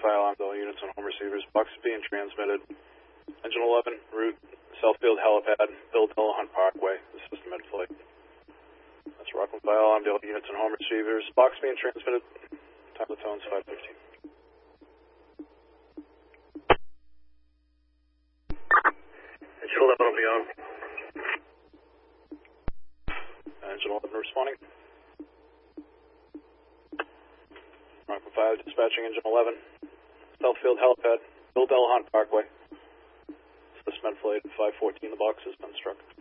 file on all units and home receivers. Box is being transmitted. Engine 11, route, Southfield Helipad, Bill Delahunt Parkway, the system in flight. That's Rockland file on all units and home receivers. Box being transmitted. Time of the tones 5:15. Engine 11 will be on. Engine 11 responding. Rockland 5 dispatching Engine 11. Southfield Helipad, Bill Delahunt Parkway. System in flight, 5:14, the box has been struck.